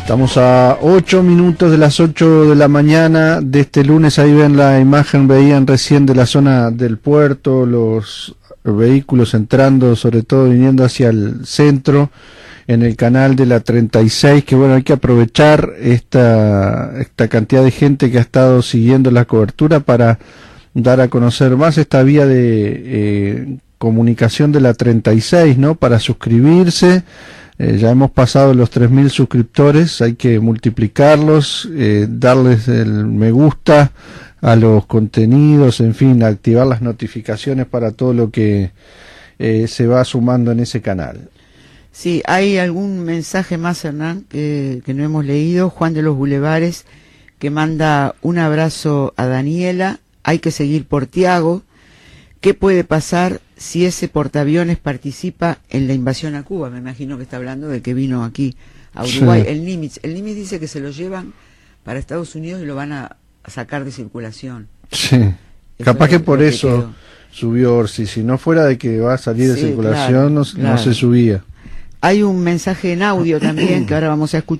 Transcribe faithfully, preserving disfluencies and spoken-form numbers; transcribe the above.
Estamos a ocho minutos de las ocho de la mañana de este lunes. Ahí ven la imagen, veían recién de la zona del puerto, los vehículos entrando, sobre todo viniendo hacia el centro, en el canal de la treinta y seis, que bueno, hay que aprovechar esta, esta cantidad de gente que ha estado siguiendo la cobertura para dar a conocer más esta vía de eh, comunicación de la treinta y seis, ¿no? Para suscribirse. Eh, ya hemos pasado los tres mil suscriptores, hay que multiplicarlos, eh, darles el me gusta a los contenidos, en fin, activar las notificaciones para todo lo que eh, se va sumando en ese canal. Sí, hay algún mensaje más, Hernán, que, que no hemos leído. Juan de los Bulevares, que manda un abrazo a Daniela. Hay que seguir por Tiago. ¿Qué puede pasar si ese portaaviones participa en la invasión a Cuba? Me imagino que está hablando de que vino aquí a Uruguay. Sí. El Nimitz. El Nimitz dice que se lo llevan para Estados Unidos y lo van a sacar de circulación. Sí, eso capaz que por eso que subió Orsi. Si no fuera de que va a salir sí, de circulación, claro, no, claro. no se subía. Hay un mensaje en audio también que ahora vamos a escuchar.